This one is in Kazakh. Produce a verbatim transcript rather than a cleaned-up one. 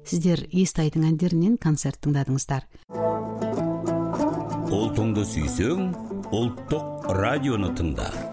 Сиздер Эстайдын әндеринен концерт тыңдадыңыздар. Олтоңду сүйсөң, Улуттук радиону тыңда.